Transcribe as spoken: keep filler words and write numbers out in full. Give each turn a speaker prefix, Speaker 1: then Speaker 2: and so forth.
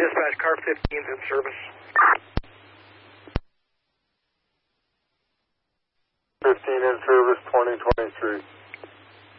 Speaker 1: Dispatch, car fifteen's in service.
Speaker 2: fifteen in service, twenty twenty-three.